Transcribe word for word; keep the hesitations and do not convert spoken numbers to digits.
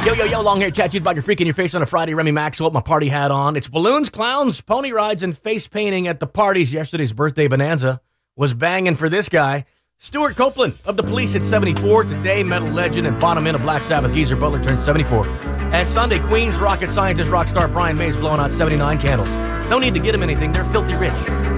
Yo, yo, yo, long hair tattooed by your freak in your face on a Friday. Remy Maxwell with my party hat on. It's balloons, clowns, pony rides, and face painting at the parties. Yesterday's birthday bonanza was banging for this guy. Stuart Copeland of the Police at seventy-four. Today, metal legend and bottom end of Black Sabbath geezer Butler turned seventy-four. And Sunday, Queens rocket scientist rock star Brian May's blowing out seventy-nine candles. No need to get him anything. They're filthy rich.